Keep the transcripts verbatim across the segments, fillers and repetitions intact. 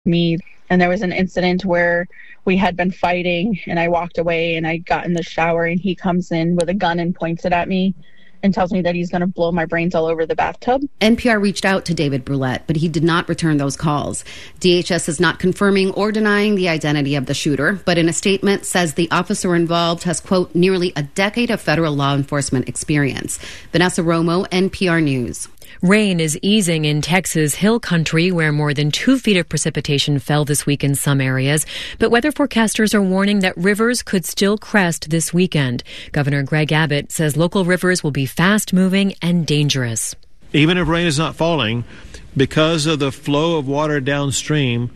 me. And there was an incident where we had been fighting and I walked away and I got in the shower and he comes in with a gun and points it at me and tells me that he's going to blow my brains all over the bathtub. N P R reached out to David Brulette, but he did not return those calls. D H S is not confirming or denying the identity of the shooter, but in a statement says the officer involved has, quote, nearly a decade of federal law enforcement experience. Vanessa Romo, N P R News. Rain is easing in Texas Hill Country, where more than two feet of precipitation fell this week in some areas. But weather forecasters are warning that rivers could still crest this weekend. Governor Greg Abbott says local rivers will be fast-moving and dangerous. Even if rain is not falling, because of the flow of water downstream,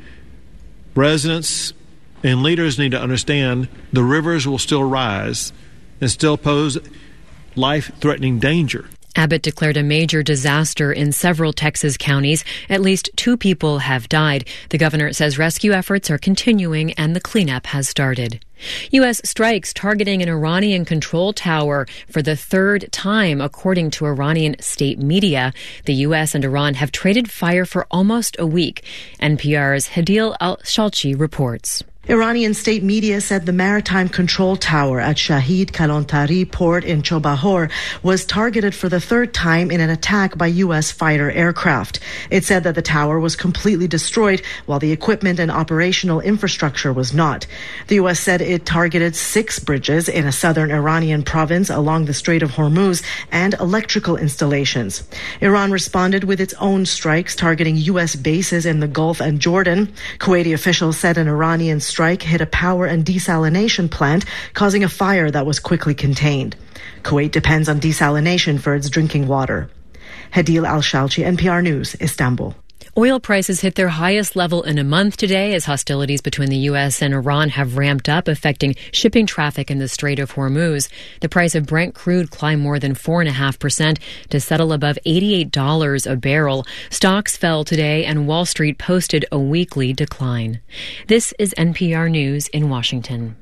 residents and leaders need to understand the rivers will still rise and still pose life-threatening danger. Abbott declared a major disaster in several Texas counties. At least two people have died. The governor says rescue efforts are continuing and the cleanup has started. U S strikes targeting an Iranian control tower for the third time, according to Iranian state media. The U S and Iran have traded fire for almost a week. N P R's Hadil Al-Shalchi reports. Iranian state media said the maritime control tower at Shahid Kalontari port in Chobahor was targeted for the third time in an attack by U S fighter aircraft. It said that the tower was completely destroyed while the equipment and operational infrastructure was not. The U S said it targeted six bridges in a southern Iranian province along the Strait of Hormuz and electrical installations. Iran responded with its own strikes targeting U S bases in the Gulf and Jordan. Kuwaiti officials said an Iranian strike hit a power and desalination plant, causing a fire that was quickly contained. Kuwait depends on desalination for its drinking water. Hadil Al-Shalchi, N P R News, Istanbul. Oil prices hit their highest level in a month today as hostilities between the U S and Iran have ramped up, affecting shipping traffic in the Strait of Hormuz. The price of Brent crude climbed more than four point five percent to settle above eighty-eight dollars a barrel. Stocks fell today and Wall Street posted a weekly decline. This is N P R News in Washington.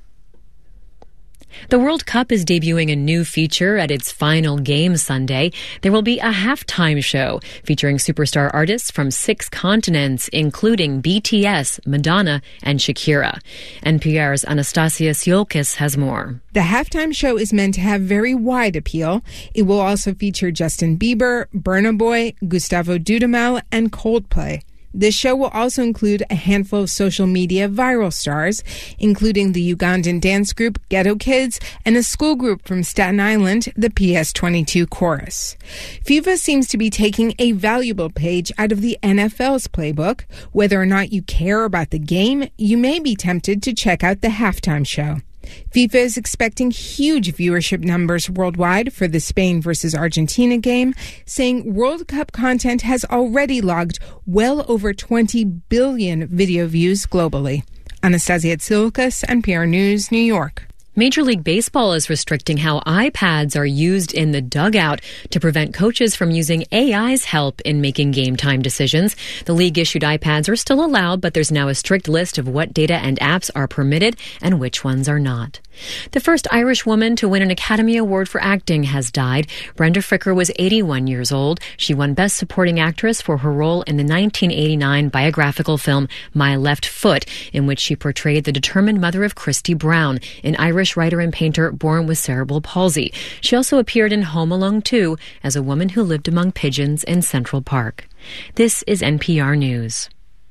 The World Cup is debuting a new feature at its final game Sunday. There will be a halftime show featuring superstar artists from six continents, including B T S, Madonna, and Shakira. N P R's Anastasia Tsiolkas has more. The halftime show is meant to have very wide appeal. It will also feature Justin Bieber, Burna Boy, Gustavo Dudamel, and Coldplay. This show will also include a handful of social media viral stars, including the Ugandan dance group Ghetto Kids and a school group from Staten Island, the P S twenty-two Chorus. FIFA seems to be taking a valuable page out of the N F L's playbook. Whether or not you care about the game, you may be tempted to check out the halftime show. FIFA is expecting huge viewership numbers worldwide for the Spain versus Argentina game, saying World Cup content has already logged well over twenty billion video views globally. Anastasia Tsiolkas, N P R News, New York. Major League Baseball is restricting how iPads are used in the dugout to prevent coaches from using A I's help in making game time decisions. The league-issued iPads are still allowed, but there's now a strict list of what data and apps are permitted and which ones are not. The first Irish woman to win an Academy Award for acting has died. Brenda Fricker was eighty-one years old. She won Best Supporting Actress for her role in the nineteen eighty-nine biographical film My Left Foot, in which she portrayed the determined mother of Christy Brown, an Irish writer and painter born with cerebral palsy. She also appeared in Home Alone two as a woman who lived among pigeons in Central Park. This is N P R News.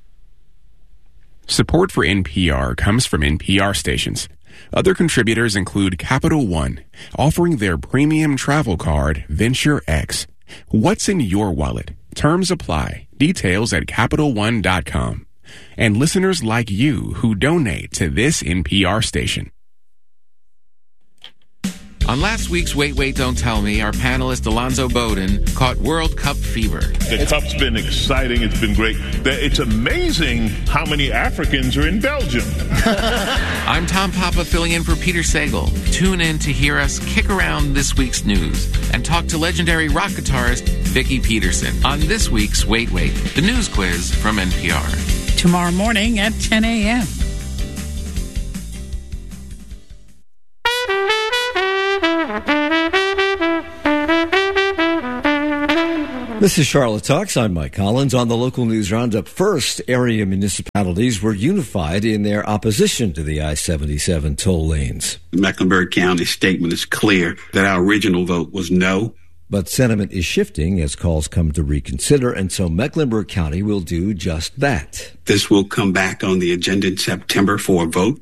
Support for N P R comes from N P R stations. Other contributors include Capital One, offering their premium travel card, Venture X. What's in your wallet? Terms apply. Details at Capital One dot com. And listeners like you who donate to this N P R station. On last week's Wait, Wait, Don't Tell Me, our panelist Alonzo Bowden caught World Cup fever. The Cup's been exciting. It's been great. It's amazing how many Africans are in Belgium. I'm Tom Papa filling in for Peter Sagal. Tune in to hear us kick around this week's news and talk to legendary rock guitarist Vicki Peterson on this week's Wait, Wait, the news quiz from N P R. Tomorrow morning at ten a.m. This is Charlotte Talks. I'm Mike Collins. On the local news roundup, first, area municipalities were unified in their opposition to the I seventy-seven toll lanes. Mecklenburg County statement is clear that our original vote was no. But sentiment is shifting as calls come to reconsider, and so Mecklenburg County will do just that. This will come back on the agenda in September for a vote.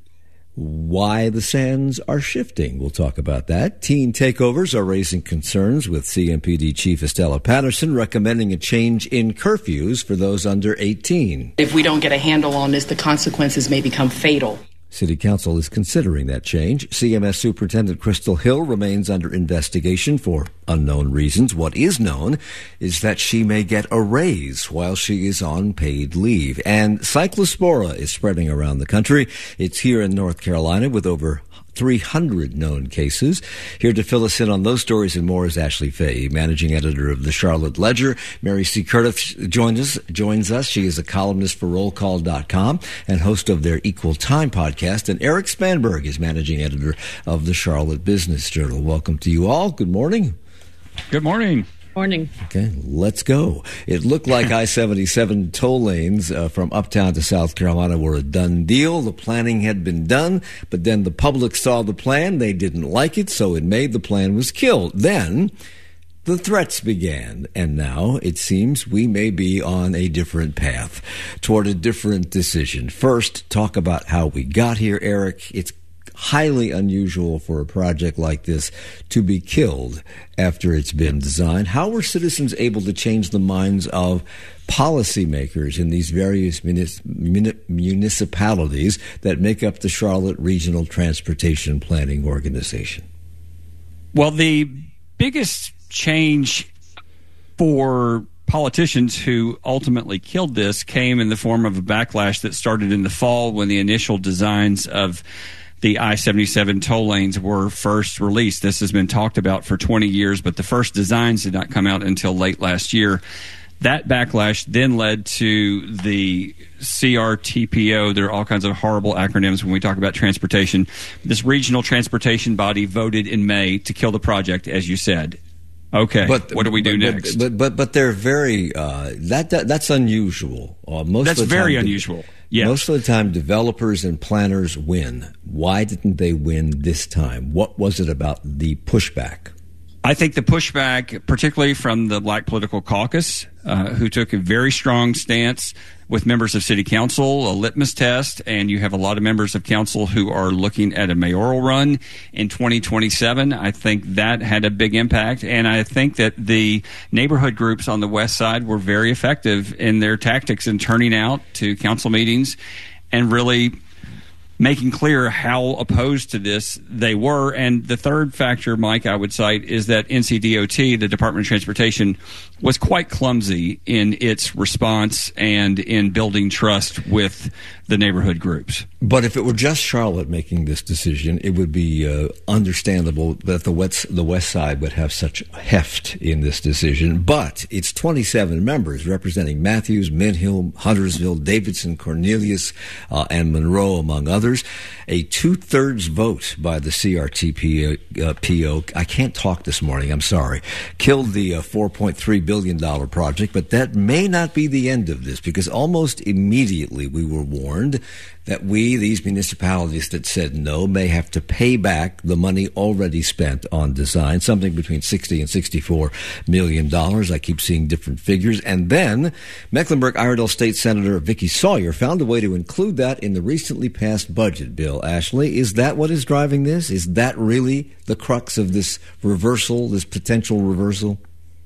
Why the sands are shifting. We'll talk about that. Teen takeovers are raising concerns, with C M P D Chief Estella Patterson recommending a change in curfews for those under eighteen. If we don't get a handle on this, the consequences may become fatal. City Council is considering that change. C M S Superintendent Crystal Hill remains under investigation for unknown reasons. What is known is that she may get a raise while she is on paid leave. And cyclospora is spreading around the country. It's here in North Carolina with over three hundred known cases. Here to fill us in on those stories and more is Ashley Fay, managing editor of the Charlotte Ledger. Mary C. Curtis joins us. Joins us. She is a columnist for roll call dot com and host of their Equal Time podcast. And Eric Spanberg is managing editor of the Charlotte Business Journal. Welcome to you all. Good morning. Good morning. Morning. Okay, let's go. It looked like I seventy-seven toll lanes uh, from uptown to South Carolina were a done deal. The planning had been done, but then the public saw the plan. They didn't like it, so in May the plan was killed. Then the threats began, and now it seems we may be on a different path toward a different decision. First, talk about how we got here, Eric. It's highly unusual for a project like this to be killed after it's been designed. How were citizens able to change the minds of policymakers in these various munis- muni- municipalities that make up the Charlotte Regional Transportation Planning Organization? Well, the biggest change for politicians who ultimately killed this came in the form of a backlash that started in the fall when the initial designs of the I seventy-seven toll lanes were first released. This has been talked about for twenty years, but the first designs did not come out until late last year. That backlash then led to the C R T P O. There are all kinds of horrible acronyms when we talk about transportation. This regional transportation body voted in May to kill the project, as you said. Okay, but what do we do but, next? But, but but but they're very uh, that, that that's unusual. Uh, most that's of the very time, unusual. Yes. Most of the time, developers and planners win. Why didn't they win this time? What was it about the pushback? I think the pushback, particularly from the Black Political Caucus, uh, who took a very strong stance with members of city council, a litmus test, and you have a lot of members of council who are looking at a mayoral run in twenty twenty-seven. I think that had a big impact, and I think that the neighborhood groups on the west side were very effective in their tactics in turning out to council meetings and really making clear how opposed to this they were. And the third factor, Mike, I would cite is that N C D O T, the Department of Transportation, was quite clumsy in its response and in building trust with the neighborhood groups. But if it were just Charlotte making this decision, it would be uh, understandable that the west, the west side would have such heft in this decision. But it's twenty-seven members representing Matthews, Midhill, Huntersville, Davidson, Cornelius, uh, and Monroe, among others. A two-thirds vote by the C R T P O, I can't talk this morning, I'm sorry, killed the uh, four point three billion dollars project. But that may not be the end of this, because almost immediately we were warned that we, these municipalities that said no, may have to pay back the money already spent on design, something between sixty and sixty-four million dollars. I keep seeing different figures. And then Mecklenburg-Iredell State Senator Vicki Sawyer found a way to include that in the recently passed budget bill. Ashley, is that what is driving this? Is that really the crux of this reversal, this potential reversal?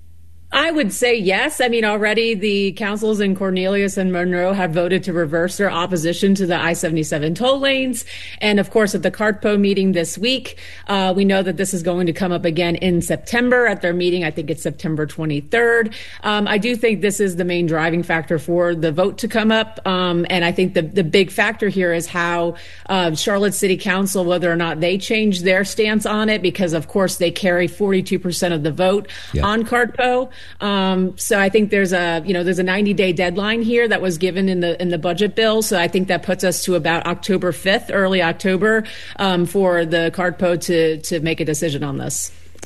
I would say yes. I mean, already the councils in Cornelius and Monroe have voted to reverse their opposition to the I seventy-seven toll lanes. And of course, at the CARTPO meeting this week, uh, we know that this is going to come up again in September at their meeting. I think it's September twenty-third. Um, I do think this is the main driving factor for the vote to come up. Um, and I think the, the big factor here is how uh, Charlotte City Council, whether or not they change their stance on it, because of course they carry forty-two percent of the vote yeah. on CARTPO. Um, so I think there's a, you know, there's a ninety day deadline here that was given in the, in the budget bill. So I think that puts us to about October fifth, early October, um, for the CARTPO to, to make a decision on this.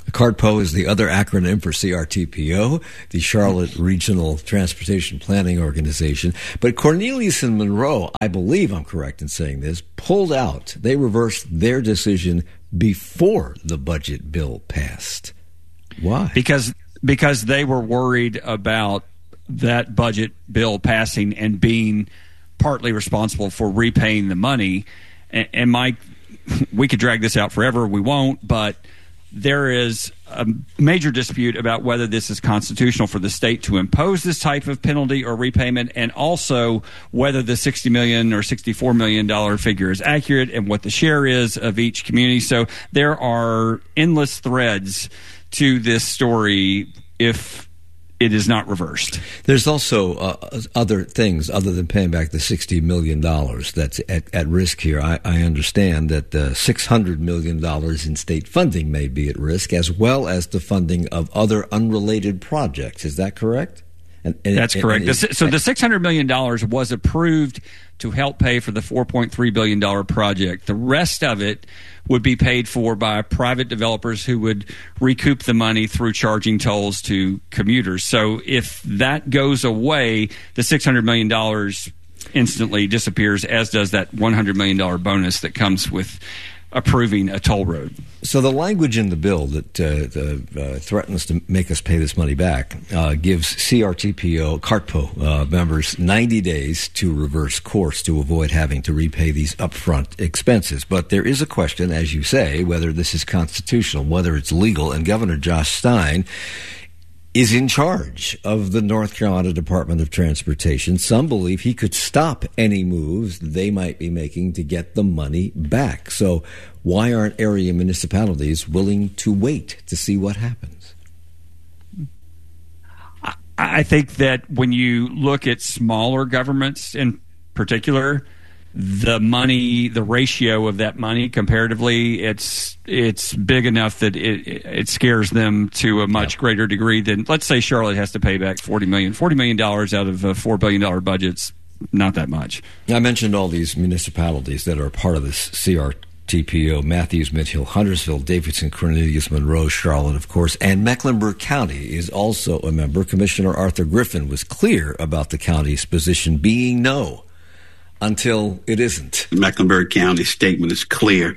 CARTPO is the other acronym for C R T P O, the Charlotte Regional Transportation Planning Organization. But Cornelius and Monroe, I believe I'm correct in saying this, pulled out. They reversed their decision before the budget bill passed. Why? Because because they were worried about that budget bill passing and being partly responsible for repaying the money. And, and Mike, we could drag this out forever. We won't, but there is a major dispute about whether this is constitutional for the state to impose this type of penalty or repayment, and also whether the sixty million dollars or sixty-four million dollars figure is accurate and what the share is of each community. So there are endless threads to this story if it is not reversed. There's also uh, other things other than paying back the sixty million dollars that's at, at risk here. I, I understand that uh, six hundred million dollars in state funding may be at risk, as well as the funding of other unrelated projects. Is that correct? And, and, That's correct. And, and, the, so the six hundred million dollars was approved to help pay for the four point three billion dollars project. The rest of it would be paid for by private developers who would recoup the money through charging tolls to commuters. So if that goes away, the six hundred million dollars instantly disappears, as does that one hundred million dollars bonus that comes with approving a toll road. So the language in the bill that uh, the, uh, threatens to make us pay this money back uh, gives C R T P O, CARTPO uh, members ninety days to reverse course to avoid having to repay these upfront expenses. But there is a question, as you say, whether this is constitutional, whether it's legal, and Governor Josh Stein is in charge of the North Carolina Department of Transportation. Some believe he could stop any moves they might be making to get the money back. So why aren't area municipalities willing to wait to see what happens? I think that when you look at smaller governments in particular, the money, the ratio of that money comparatively, it's it's big enough that it it scares them to a much yeah. greater degree than, let's say, Charlotte has to pay back forty million dollars. forty million dollars out of a four billion dollars budget's not that much. I mentioned all these municipalities that are part of this C R T P O: Matthews, Mid-Hill, Huntersville, Davidson, Cornelius, Monroe, Charlotte, of course, and Mecklenburg County is also a member. Commissioner Arthur Griffin was clear about the county's position being no until it isn't. The Mecklenburg County statement is clear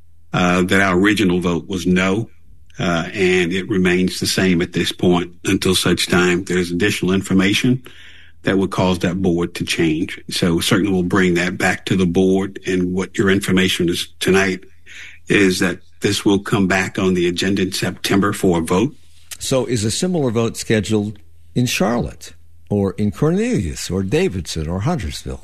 uh, that our original vote was no, uh, and it remains the same at this point until such time there's additional information that would cause that board to change. So certainly we'll bring that back to the board, and what your information is tonight is that this will come back on the agenda in September for a vote. So is a similar vote scheduled in Charlotte or in Cornelius or Davidson or Huntersville?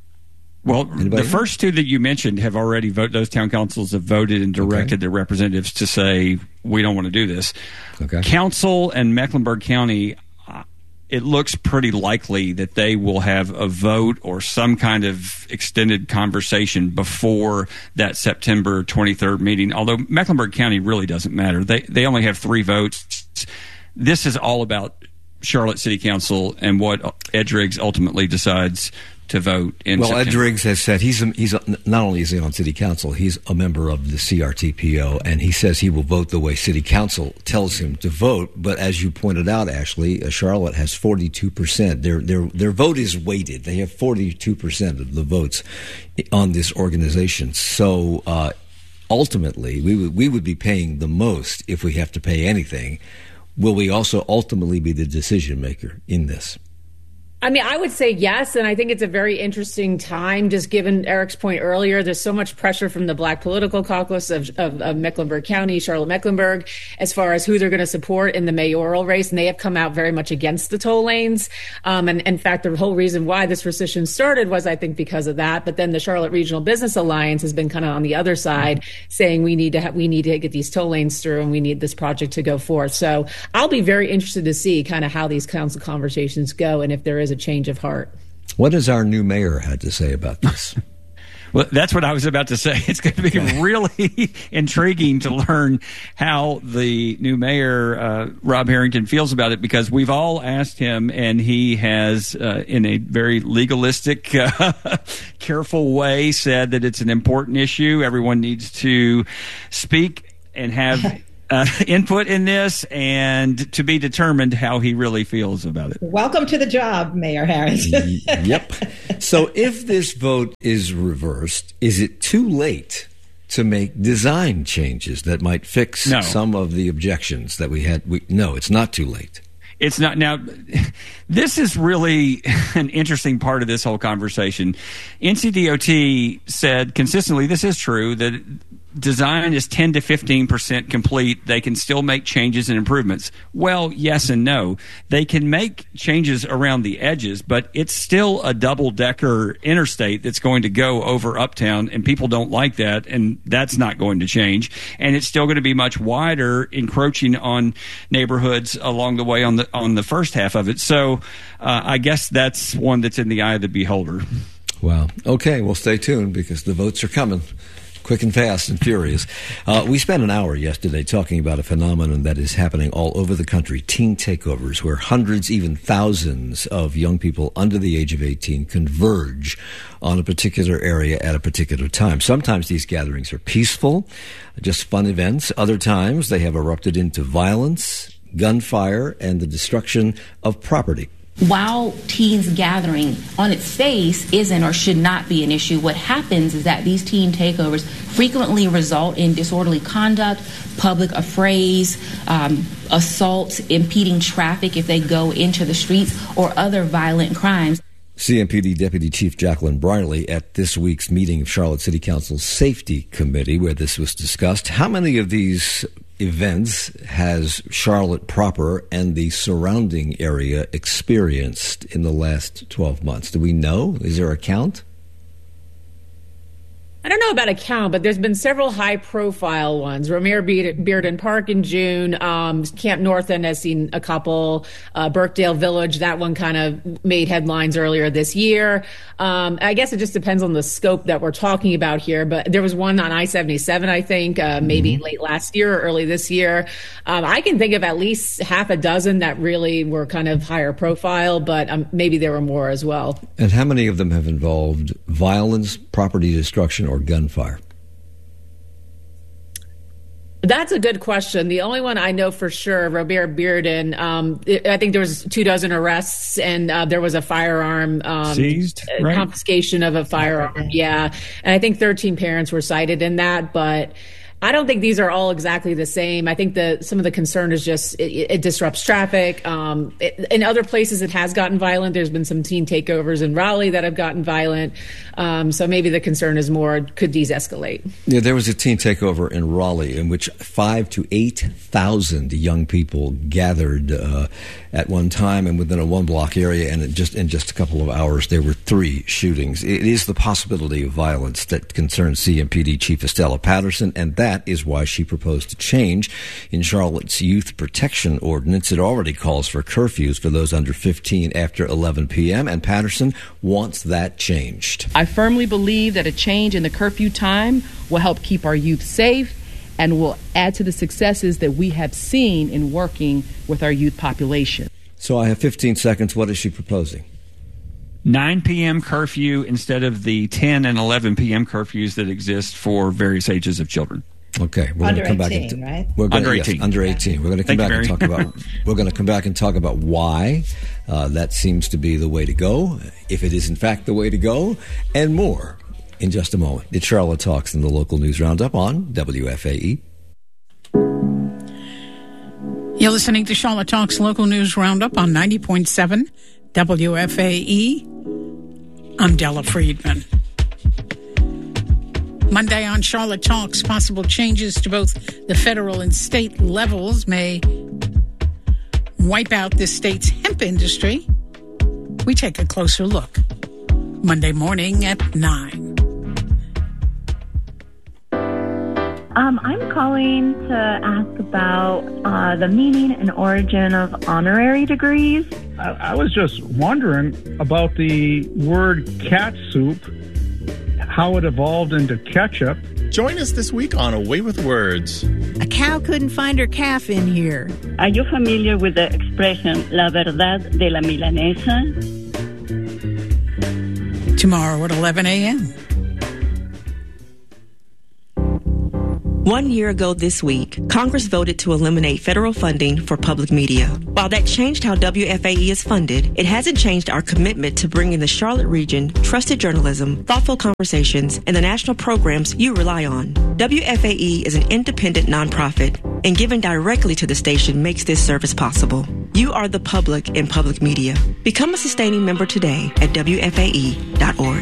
Well, Anybody the know? first two that you mentioned have already voted. Those town councils have voted and directed okay. their representatives to say, we don't want to do this. Okay. Council and Mecklenburg County, uh, it looks pretty likely that they will have a vote or some kind of extended conversation before that September twenty-third meeting, although Mecklenburg County really doesn't matter. They, they only have three votes. This is all about Charlotte City Council and what Ed Driggs ultimately decides to vote in well, September. Ed Driggs has said he's a, he's a, not only is he on City Council, he's a member of the C R T P O, and he says he will vote the way City Council tells him to vote. But as you pointed out, Ashley, uh, Charlotte has forty-two percent. Their their their vote is weighted. They have forty-two percent of the votes on this organization. So uh, ultimately, we would we would be paying the most if we have to pay anything. Will we also ultimately be the decision maker in this? I mean, I would say yes, and I think it's a very interesting time, just given Eric's point earlier. There's so much pressure from the Black political caucus of, of, of Mecklenburg County, Charlotte-Mecklenburg, as far as who they're going to support in the mayoral race, and they have come out very much against the toll lanes. Um, and in fact, the whole reason why this rescission started was, I think, because of that. But then the Charlotte Regional Business Alliance has been kind of on the other side, saying we need to ha- we need to get these toll lanes through, and we need this project to go forth. So I'll be very interested to see kind of how these council conversations go, and if there is a change of heart. What has our new mayor had to say about this? Well, that's what I was about to say. It's going to be okay. really intriguing to learn how the new mayor, uh, Rob Harrington, feels about it, because we've all asked him, and he has, uh, in a very legalistic, uh, careful way, said that it's an important issue. Everyone needs to speak and have uh, input in this, and to be determined how he really feels about it. Welcome to the job, Mayor Harris. Yep. So if this vote is reversed, is it too late to make design changes that might fix No. some of the objections that we had? We, no, it's not too late. It's not. Now, this is really an interesting part of this whole conversation. N C D O T said consistently, this is true, that design is ten to fifteen percent complete. They can still make changes and improvements. Well, yes and no. They can make changes around the edges, but it's still a double-decker interstate that's going to go over Uptown, and people don't like that, and that's not going to change. And it's still going to be much wider, encroaching on neighborhoods along the way on the on the first half of it. So uh, I guess that's one that's in the eye of the beholder. Wow. Okay, well, stay tuned because the votes are coming. Quick and fast and furious. Uh, we spent an hour yesterday talking about a phenomenon that is happening all over the country, teen takeovers, where hundreds, even thousands of young people under the age of eighteen converge on a particular area at a particular time. Sometimes these gatherings are peaceful, just fun events. Other times they have erupted into violence, gunfire, and the destruction of property. While teens gathering on its face isn't or should not be an issue, what happens is that these teen takeovers frequently result in disorderly conduct, public affrays, um, assaults, impeding traffic if they go into the streets, or other violent crimes. C M P D Deputy Chief Jacqueline Briley at this week's meeting of Charlotte City Council's Safety Committee, where this was discussed. How many of these events has Charlotte proper and the surrounding area experienced in the last twelve months? Do we know? Is there a count? I don't know about a count, but there's been several high-profile ones. Romare Bearden Park in June. Um, Camp North End has seen a couple. Uh, Birkdale Village, that one kind of made headlines earlier this year. Um, I guess it just depends on the scope that we're talking about here. But there was one on I seventy-seven, I think, uh, maybe mm-hmm. late last year or early this year. Um, I can think of at least half a dozen that really were kind of higher profile, but um, maybe there were more as well. And how many of them have involved violence, property destruction, or gunfire? That's a good question. The only one I know for sure, Robert Bearden, um, I think there was two dozen arrests, and uh, there was a firearm um, seized, right? confiscation of a firearm. Yeah, and I think thirteen parents were cited in that, but I don't think these are all exactly the same. I think the some of the concern is just it, it disrupts traffic. Um, it, in other places, it has gotten violent. There's been some teen takeovers in Raleigh that have gotten violent. Um, so maybe the concern is more, could these escalate? Yeah, there was a teen takeover in Raleigh in which five to eight thousand young people gathered uh, at one time and within a one-block area, and it just in just a couple of hours there were three shootings. It is the possibility of violence that concerns C M P D Chief Estella Patterson, and that is why she proposed a change in Charlotte's youth protection ordinance. It already calls for curfews for those under fifteen after eleven p.m., and Patterson wants that changed. I firmly believe that a change in the curfew time will help keep our youth safe and will add to the successes that we have seen in working with our youth population. So I have fifteen seconds. What is she proposing? nine p.m. curfew instead of the ten and eleven p.m. curfews that exist for various ages of children. Okay, we're under going to come eighteen, back and right? We're gonna, under yes, eighteen. Under eighteen. We're going to come Thank back and you, talk about. We're going to come back and talk about why uh, that seems to be the way to go, if it is in fact the way to go, and more in just a moment. It's Charlotte Talks in the local news roundup on W F A E. You're listening to Charlotte Talks local news roundup on ninety point seven W F A E. I'm Della Friedman. Monday on Charlotte Talks, possible changes to both the federal and state levels may wipe out the state's hemp industry. We take a closer look. Monday morning at nine. Um, I'm calling to ask about uh, the meaning and origin of honorary degrees. I, I was just wondering about the word cat soup, how it evolved into ketchup. Join us this week on Away with Words. A cow couldn't find her calf in here. Are you familiar with the expression La verdad de la milanesa? Tomorrow at eleven a.m. One year ago this week, Congress voted to eliminate federal funding for public media. While that changed how W F A E is funded, it hasn't changed our commitment to bringing the Charlotte region trusted journalism, thoughtful conversations, and the national programs you rely on. W F A E is an independent nonprofit, and giving directly to the station makes this service possible. You are the public in public media. Become a sustaining member today at W F A E dot org.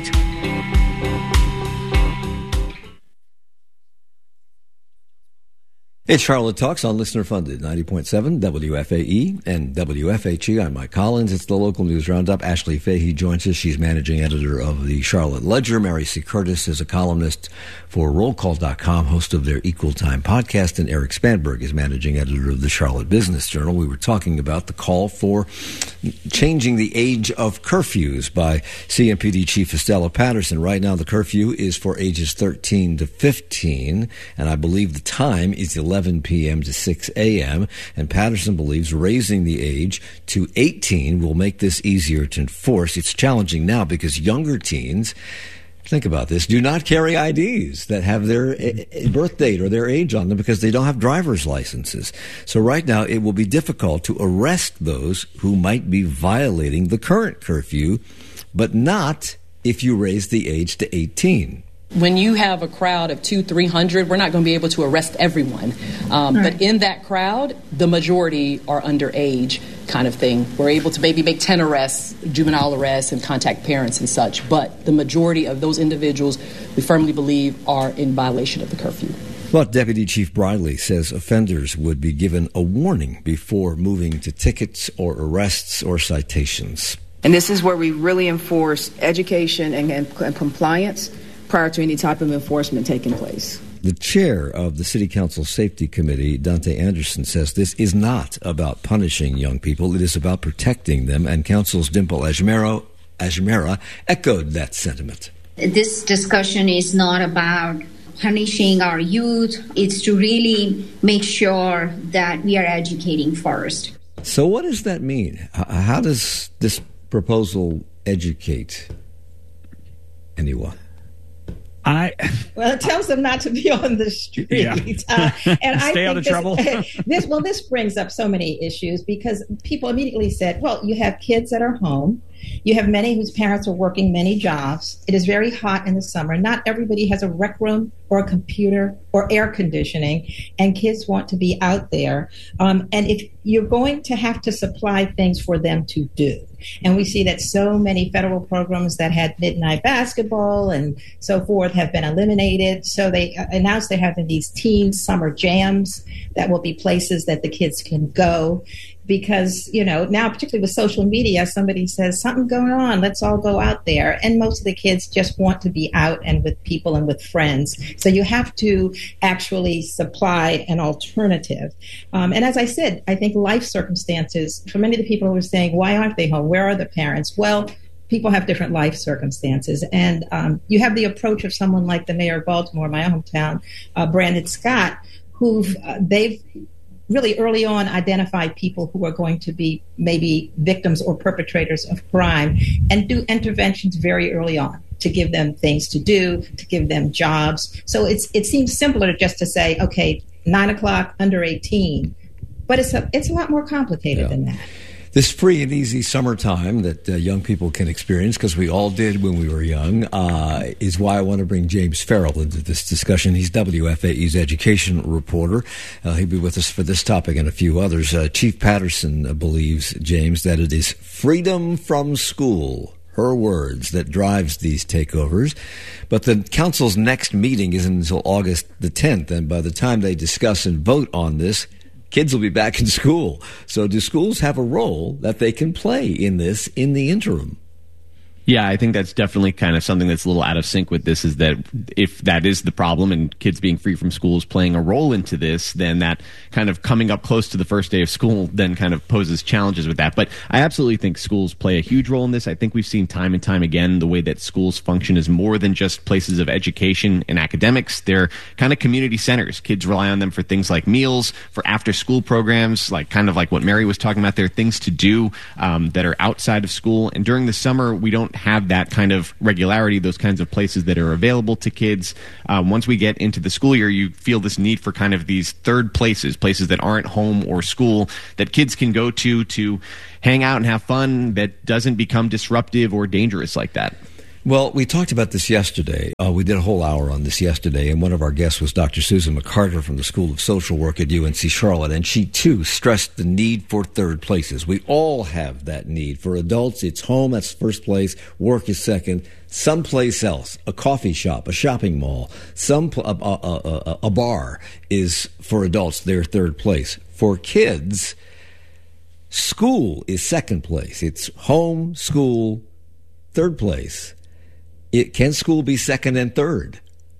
It's Charlotte Talks on Listener Funded, ninety point seven W F A E and W F H E. I'm Mike Collins. It's the local news roundup. Ashley Fahey joins us. She's managing editor of the Charlotte Ledger. Mary C. Curtis is a columnist for roll call dot com, host of their Equal Time podcast. And Eric Spanberg is managing editor of the Charlotte Business Journal. We were talking about the call for changing the age of curfews by C M P D Chief Estella Patterson. Right now, the curfew is for ages thirteen to fifteen, and I believe the time is eleven p.m. to six a.m., and Patterson believes raising the age to eighteen will make this easier to enforce. It's challenging now because younger teens, think about this, do not carry I Ds that have their birth date or their age on them because they don't have driver's licenses. So right now it will be difficult to arrest those who might be violating the current curfew, but not if you raise the age to eighteen. When you have a crowd of two, three hundred, we're not going to be able to arrest everyone. Um, right. But in that crowd, the majority are underage kind of thing. We're able to maybe make ten arrests, juvenile arrests, and contact parents and such. But the majority of those individuals, we firmly believe, are in violation of the curfew. But Deputy Chief Briley says offenders would be given a warning before moving to tickets or arrests or citations. And this is where we really enforce education and, and, and compliance prior to any type of enforcement taking place. The chair of the City Council Safety Committee, Dante Anderson, says this is not about punishing young people. It is about protecting them, and Council's Dimple Ajmera, Ajmera echoed that sentiment. This discussion is not about punishing our youth. It's to really make sure that we are educating first. So what does that mean? How does this proposal educate anyone? I well, it tells them not to be on the street. Yeah. uh, and I Stay think out of this, trouble. this well, this brings up so many issues because people immediately said, "Well, you have kids that are home. You have many whose parents are working many jobs. It is very hot in the summer. Not everybody has a rec room or a computer or air conditioning, and kids want to be out there. Um, and if you're going to have to supply things for them to do, and we see that so many federal programs that had midnight basketball and so forth have been eliminated. So they announced they're having these teen summer jams that will be places that the kids can go. Because, you know, now particularly with social media, somebody says something going on, let's all go out there. And most of the kids just want to be out and with people and with friends. So you have to actually supply an alternative. Um, and as I said, I think life circumstances, for many of the people who are saying, why aren't they home? Where are the parents? Well, people have different life circumstances. And um, you have the approach of someone like the mayor of Baltimore, my hometown, uh, Brandon Scott, who've, uh, they've, really early on identify people who are going to be maybe victims or perpetrators of crime and do interventions very early on to give them things to do, to give them jobs. So it's it seems simpler just to say, okay, nine o'clock, under eighteen. But it's a, it's a lot more complicated yeah. than that. This free and easy summertime that uh, young people can experience, because we all did when we were young, uh, is why I want to bring James Farrell into this discussion. He's W F A E's education reporter. Uh, he'll be with us for this topic and a few others. Uh, Chief Patterson uh, believes, James, that it is freedom from school, her words, that drives these takeovers. But the council's next meeting isn't until August the tenth, and by the time they discuss and vote on this, kids will be back in school. So do schools have a role that they can play in this in the interim? Yeah, I think that's definitely kind of something that's a little out of sync with this, is that if that is the problem and kids being free from school is playing a role into this, then that kind of coming up close to the first day of school then kind of poses challenges with that. But I absolutely think schools play a huge role in this. I think we've seen time and time again the way that schools function is more than just places of education and academics. They're kind of community centers. Kids rely on them for things like meals, for after-school programs, like kind of like what Mary was talking about. There are things to do um, that are outside of school. And during the summer, we don't don't have that kind of regularity, those kinds of places that are available to kids. Um, once we get into the school year, you feel this need for kind of these third places, places that aren't home or school, that kids can go to to hang out and have fun, that doesn't become disruptive or dangerous like that. Well, we talked about this yesterday. Uh, we did a whole hour on this yesterday, and one of our guests was Doctor Susan McCarter from the School of Social Work at U N C Charlotte, and she, too, stressed the need for third places. We all have that need. For adults, it's home, that's first place, work is second, someplace else, a coffee shop, a shopping mall, some a, a, a, a bar is, for adults, their third place. For kids, school is second place. It's home, school, third place. It, can school be second and third?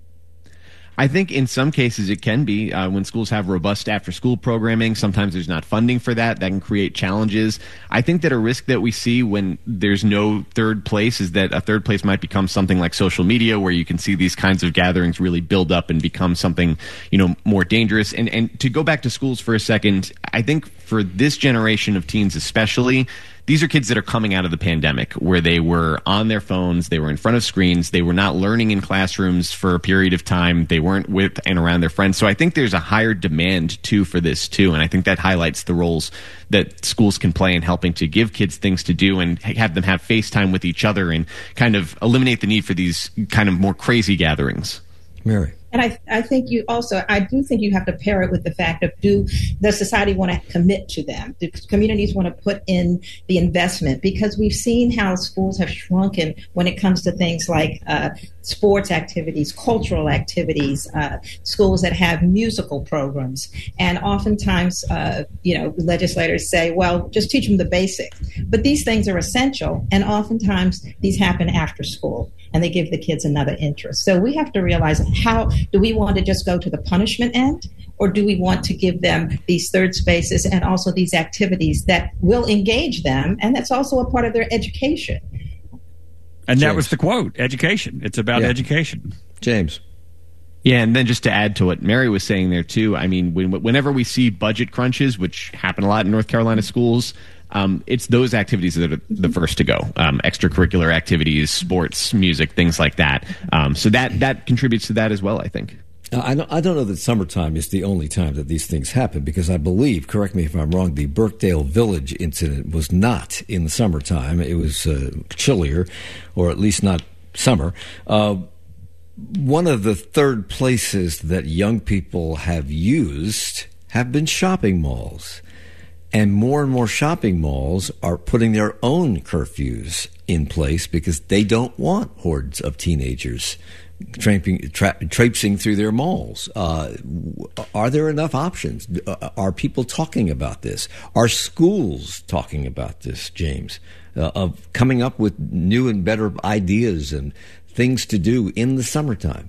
I think in some cases it can be. Uh, when schools have robust after-school programming, sometimes there's not funding for that. That can create challenges. I think that a risk that we see when there's no third place is that a third place might become something like social media, where you can see these kinds of gatherings really build up and become something, you know, more dangerous. And, and to go back to schools for a second, I think for this generation of teens especially, these are kids that are coming out of the pandemic, where they were on their phones, they were in front of screens, they were not learning in classrooms for a period of time, they weren't with and around their friends. So I think there's a higher demand, too, for this, too, and I think that highlights the roles that schools can play in helping to give kids things to do and have them have FaceTime with each other and kind of eliminate the need for these kind of more crazy gatherings. Mary. And I, I think you also, I do think you have to pair it with the fact of, do the society want to commit to them? Do communities want to put in the investment? Because we've seen how schools have shrunken when it comes to things like uh, sports activities, cultural activities, uh, schools that have musical programs. And oftentimes, uh, you know, legislators say, well, just teach them the basics. But these things are essential. And oftentimes these happen after school, and they give the kids another interest. So we have to realize, how do we want to just go to the punishment end, or do we want to give them these third spaces and also these activities that will engage them, and that's also a part of their education? And James. That was the quote, education. It's about yeah. education. James. Yeah, and then just to add to what Mary was saying there, too, I mean, when, whenever we see budget crunches, which happen a lot in North Carolina schools, Um, it's those activities that are the first to go. Um, extracurricular activities, sports, music, things like that. Um, so that that contributes to that as well, I think. Uh, I, don't, I don't know that summertime is the only time that these things happen, because I believe, correct me if I'm wrong, the Birkdale Village incident was not in the summertime. It was uh, chillier, or at least not summer. Uh, one of the third places that young people have used have been shopping malls. And more and more shopping malls are putting their own curfews in place because they don't want hordes of teenagers tramping, tra- traipsing through their malls. Uh, are there enough options? Uh, are people talking about this? Are schools talking about this, James, uh, of coming up with new and better ideas and things to do in the summertime?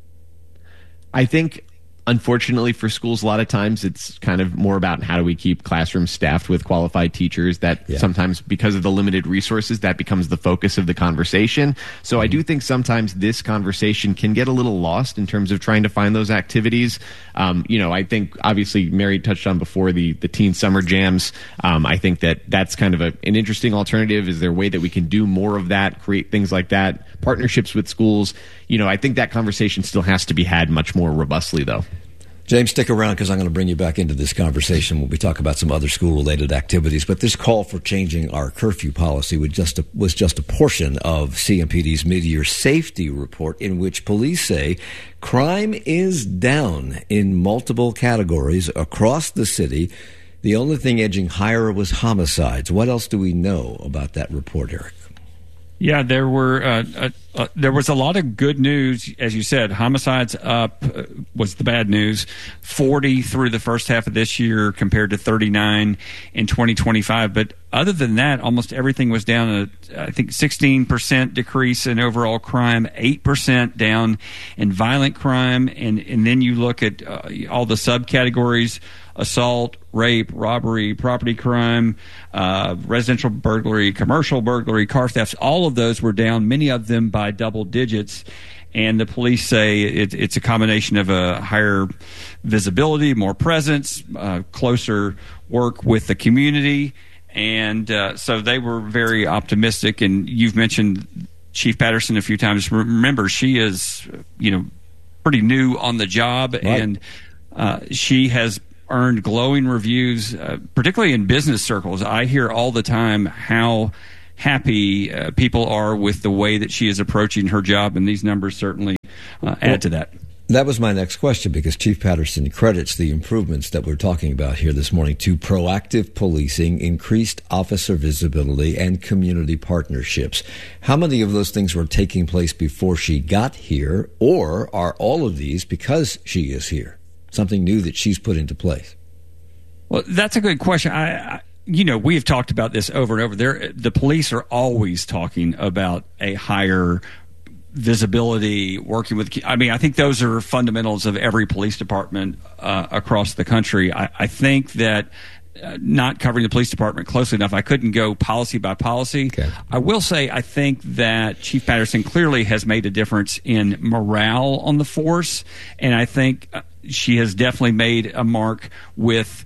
I think, unfortunately for schools, a lot of times it's kind of more about how do we keep classrooms staffed with qualified teachers. That yeah. sometimes, because of the limited resources, that becomes the focus of the conversation. So mm-hmm. I do think sometimes this conversation can get a little lost in terms of trying to find those activities. Um, you know, I think obviously Mary touched on before the, the teen summer jams. Um, I think that that's kind of a, an interesting alternative. Is there a way that we can do more of that, create things like that, partnerships with schools? You know, I think that conversation still has to be had much more robustly, though. James, stick around, because I'm going to bring you back into this conversation when we talk about some other school-related activities. But this call for changing our curfew policy was just a, was just a portion of C M P D's mid-year safety report, in which police say crime is down in multiple categories across the city. The only thing edging higher was homicides. What else do we know about that report, Eric? Yeah, there were uh, uh, uh, there was a lot of good news, as you said. Homicides up uh, was the bad news. forty through the first half of this year compared to thirty-nine in twenty twenty-five. But other than that, almost everything was down. A, I think sixteen percent decrease in overall crime, eight percent down in violent crime, and and then you look at uh, all the subcategories: assault, rape, robbery, property crime, uh, residential burglary, commercial burglary, car thefts. All of those were down, many of them by double digits. And the police say it, it's a combination of a higher visibility, more presence, uh, closer work with the community. And uh, so they were very optimistic. And you've mentioned Chief Patterson a few times. Remember, she is, you know, pretty new on the job, right. and uh, she has earned glowing reviews, uh, particularly in business circles. I hear all the time how happy uh, people are with the way that she is approaching her job, and these numbers certainly uh, add well, to that. That was my next question, because Chief Patterson credits the improvements that we're talking about here this morning to proactive policing, increased officer visibility, and community partnerships. How many of those things were taking place before she got here, or are all of these because she is here? Something new that she's put into place? Well, that's a good question. I, I you know, we have talked about this over and over. There, the police are always talking about a higher visibility, working with, I mean, I think those are fundamentals of every police department uh, across the country. I, I think that uh, not covering the police department closely enough, I couldn't go policy by policy. Okay. I will say I think that Chief Patterson clearly has made a difference in morale on the force, and I think she has definitely made a mark with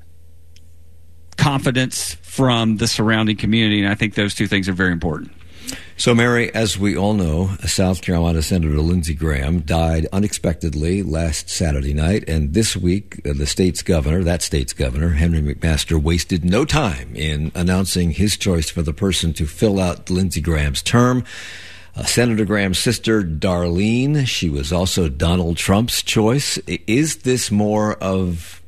confidence from the surrounding community, and I think those two things are very important. So, Mary, as we all know, South Carolina Senator Lindsey Graham died unexpectedly last Saturday night, and this week uh, the state's governor, that state's governor, Henry McMaster, wasted no time in announcing his choice for the person to fill out Lindsey Graham's term. Uh, Senator Graham's sister, Darlene, she was also Donald Trump's choice. Is this more of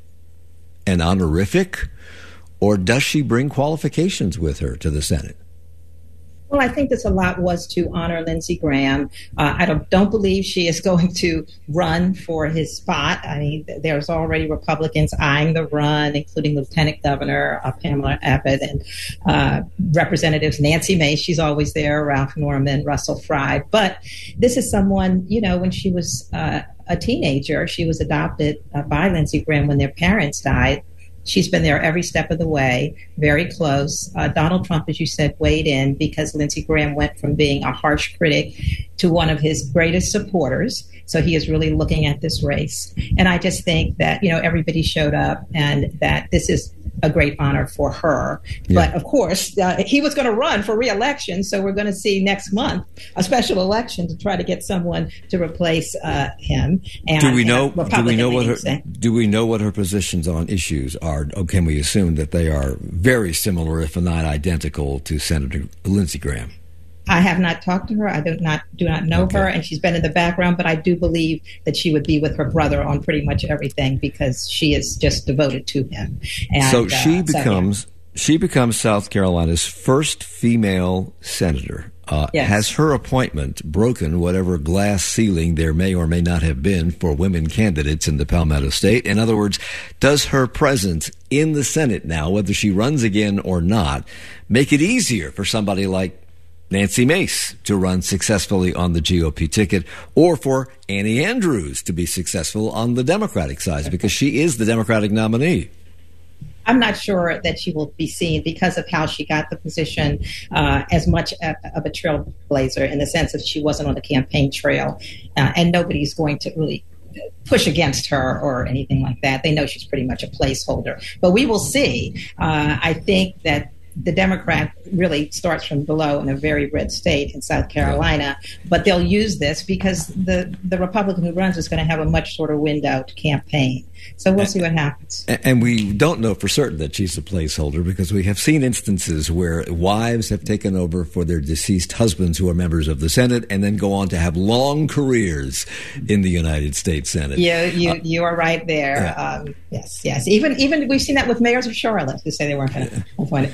an honorific, or does she bring qualifications with her to the Senate? Well, I think this a lot was to honor Lindsey Graham. Uh, I don't, don't believe she is going to run for his spot. I mean, there's already Republicans eyeing the run, including Lieutenant Governor uh, Pamela Abbott and uh, Representatives Nancy Mace. She's always there, Ralph Norman, Russell Fry. But this is someone, you know, when she was uh, a teenager, she was adopted uh, by Lindsey Graham when their parents died. She's been there every step of the way, very close. Uh, Donald Trump, as you said, weighed in because Lindsey Graham went from being a harsh critic to one of his greatest supporters. So he is really looking at this race. And I just think that, you know, everybody showed up and that this is a great honor for her. Yeah. But of course, uh, he was going to run for re-election. So we're going to see next month a special election to try to get someone to replace uh, him. And, do we know? And do we know what her? Say. Do we know what her positions on issues are? Or can we assume that they are very similar, if not identical, to Senator Lindsey Graham? I have not talked to her. I do not do not know okay. her, and she's been in the background. But I do believe that she would be with her brother on pretty much everything because she is just devoted to him. And, so she uh, becomes so, yeah. she becomes South Carolina's first female senator. Uh, yes. Has her appointment broken whatever glass ceiling there may or may not have been for women candidates in the Palmetto State? In other words, does her presence in the Senate now, whether she runs again or not, make it easier for somebody like Nancy Mace to run successfully on the G O P ticket, or for Annie Andrews to be successful on the Democratic side, because she is the Democratic nominee? I'm not sure that she will be seen because of how she got the position uh, as much of a trailblazer in the sense that she wasn't on the campaign trail, uh, and nobody's going to really push against her or anything like that. They know she's pretty much a placeholder. But we will see. Uh, I think that the Democrat really starts from below in a very red state in South Carolina, but they'll use this because the, the Republican who runs is going to have a much shorter window to campaign. So we'll see what happens. And we don't know for certain that she's a placeholder because we have seen instances where wives have taken over for their deceased husbands who are members of the Senate and then go on to have long careers in the United States Senate. You you, uh, you are right there. Yeah. Um, yes, yes. Even even we've seen that with mayors of Charlotte who say they weren't going to appoint it.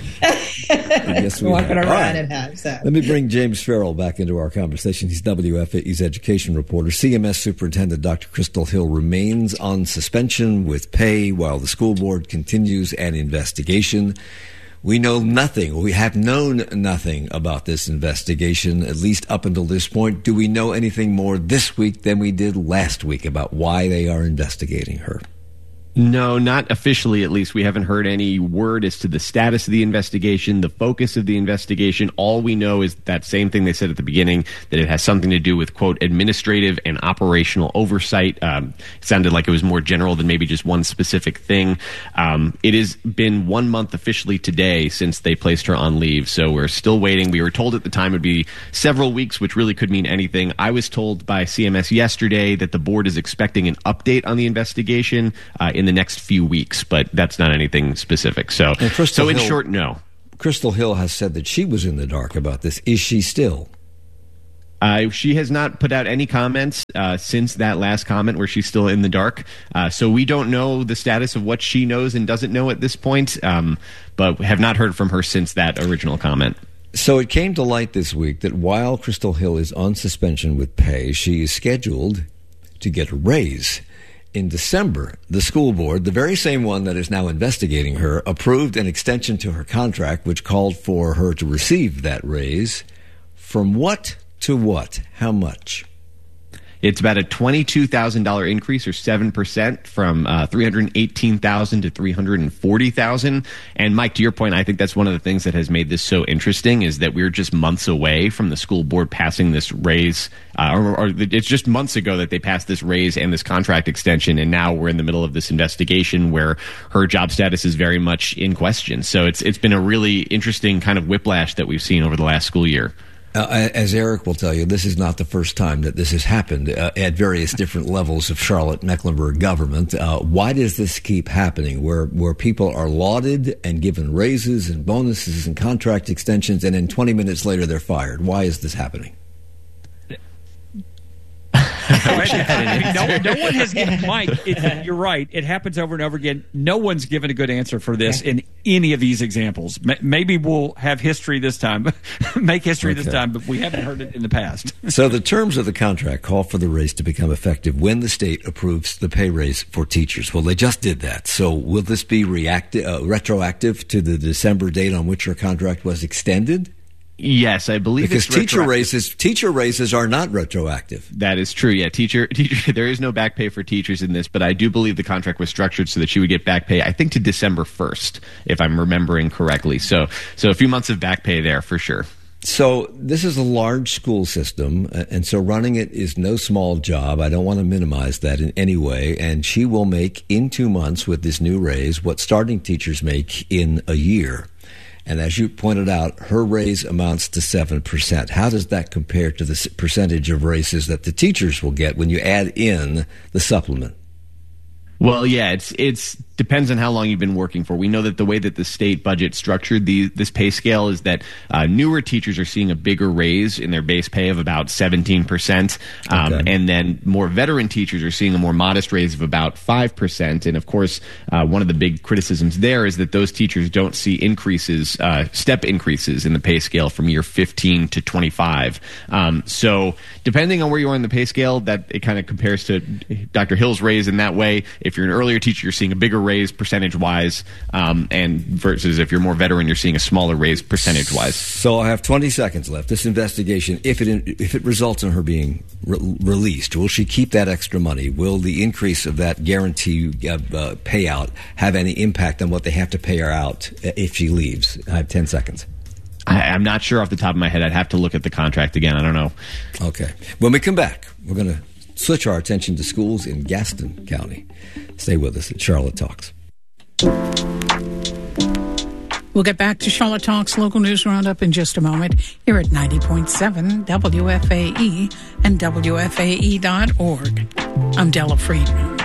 Yes, we weren't going to run right. and have. So. Let me bring James Farrell back into our conversation. He's W F A E's education reporter. C M S Superintendent Doctor Crystal Hill remains on suspension with pay while the school board continues an investigation. We know nothing. We have known nothing about this investigation, at least up until this point. Do we know anything more this week than we did last week about why they are investigating her? No, not officially, at least. We haven't heard any word as to the status of the investigation, the focus of the investigation. All we know is that same thing they said at the beginning, that it has something to do with, quote, administrative and operational oversight. Um, it sounded like it was more general than maybe just one specific thing. Um, it has been one month officially today since they placed her on leave, so we're still waiting. We were told at the time it would be several weeks, which really could mean anything. I was told by C M S yesterday that the board is expecting an update on the investigation uh, in the next few weeks, but that's not anything specific. So, so in Hill, short, no. Crystal Hill has said that she was in the dark about this. Is she still? Uh, she has not put out any comments uh, since that last comment where she's still in the dark. Uh, so we don't know the status of what she knows and doesn't know at this point, um, but have not heard from her since that original comment. So it came to light this week that while Crystal Hill is on suspension with pay, she is scheduled to get a raise. In December, the school board, the very same one that is now investigating her, approved an extension to her contract, which called for her to receive that raise. From what to what? How much? It's about a twenty-two thousand dollars increase, or seven percent, from uh, three hundred eighteen thousand dollars to three hundred forty thousand dollars. And Mike, to your point, I think that's one of the things that has made this so interesting, is that we're just months away from the school board passing this raise. Uh, or, or it's just months ago that they passed this raise and this contract extension, and now we're in the middle of this investigation where her job status is very much in question. So it's it's been a really interesting kind of whiplash that we've seen over the last school year. Uh, as Eric will tell you, this is not the first time that this has happened uh, at various different levels of Charlotte-Mecklenburg government. Uh, why does this keep happening, where where people are lauded and given raises and bonuses and contract extensions, and then twenty minutes later they're fired? Why is this happening? I mean, no, no one has given Mike. It, you're right. It happens over and over again. No one's given a good answer for this in any of these examples. Maybe we'll have history this time, make history okay. this time, but we haven't heard it in the past. So the terms of the contract call for the raise to become effective when the state approves the pay raise for teachers. Well, they just did that. So will this be reacti- uh, retroactive to the December date on which her contract was extended? Yes, I believe because it's teacher raises teacher raises are not retroactive. That is true. Yeah, teacher teacher. There is no back pay for teachers in this, but I do believe the contract was structured so that she would get back pay, I think, to December first, if I'm remembering correctly. So, so a few months of back pay there for sure. So this is a large school system, and so running it is no small job. I don't want to minimize that in any way. And she will make in two months with this new raise what starting teachers make in a year. And as you pointed out, her raise amounts to seven percent. How does that compare to the percentage of raises that the teachers will get when you add in the supplement? Well, yeah, it's it's depends on how long you've been working for. We know that the way that the state budget structured the this pay scale is that uh, newer teachers are seeing a bigger raise in their base pay of about seventeen percent, um, okay. and then more veteran teachers are seeing a more modest raise of about five percent. And of course, uh, one of the big criticisms there is that those teachers don't see increases, uh, step increases in the pay scale from year fifteen to twenty-five. Um, so depending on where you are in the pay scale, that it kind of compares to Doctor Hill's raise in that way. If you're an earlier teacher, you're seeing a bigger raise percentage-wise, um, and versus if you're more veteran, you're seeing a smaller raise percentage-wise. So I have twenty seconds left. This investigation, if it if it results in her being re- released, will she keep that extra money? Will the increase of that guarantee uh, uh, payout have any impact on what they have to pay her out if she leaves? I have ten seconds. I, I'm not sure off the top of my head. I'd have to look at the contract again. I don't know. Okay. When we come back, we're going to switch our attention to schools in Gaston County. Stay with us at Charlotte Talks. We'll get back to Charlotte Talks Local News Roundup in just a moment here at ninety point seven W F A E and W F A E dot org. I'm Della Friedman.